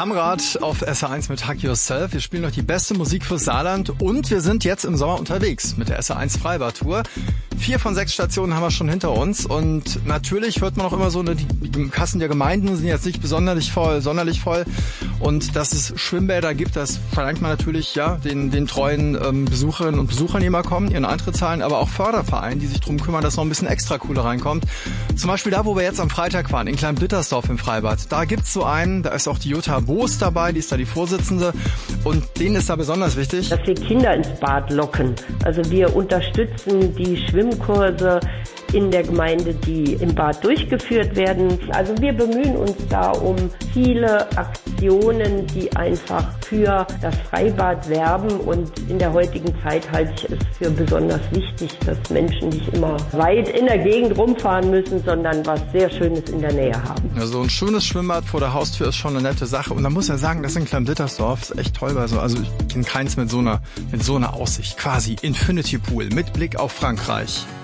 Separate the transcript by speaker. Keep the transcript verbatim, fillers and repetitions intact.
Speaker 1: Kamerad auf S R eins mit Hug Yourself. Wir spielen noch die beste Musik fürs Saarland und wir sind jetzt im Sommer unterwegs mit der S R eins Freibad-Tour. Vier von sechs Stationen haben wir schon hinter uns und natürlich hört man auch immer so, die Kassen der Gemeinden sind jetzt nicht besonders voll, sonderlich voll und dass es Schwimmbäder gibt, das verlangt man natürlich ja den, den treuen ähm, Besucherinnen und Besuchern, die mal kommen, ihren Eintritt zahlen, aber auch Fördervereine, die sich darum kümmern, dass noch ein bisschen extra Kohle reinkommt. Zum Beispiel da, wo wir jetzt am Freitag waren, in Klein-Blittersdorf im Freibad. Da gibt's so einen, da ist auch die Jutta Boos dabei, die ist da die Vorsitzende und denen ist da besonders wichtig,
Speaker 2: dass wir Kinder ins Bad locken. Also wir unterstützen die Schwimmkurse in der Gemeinde, die im Bad durchgeführt werden. Also wir bemühen uns da um viele Aktionen, die einfach für das Freibad werben und in der heutigen Zeit halte ich es für besonders wichtig, dass Menschen nicht immer weit in der Gegend rumfahren müssen, sondern was sehr Schönes in der Nähe haben.
Speaker 1: Also ein schönes Schwimmbad vor der Haustür ist schon eine nette Sache und man muss ja sagen, das in Klein-Blittersdorf ist echt toll, also, also ich kenne keins mit so einer, mit so einer Aussicht, quasi Infinity Pool mit Blick auf Frankreich.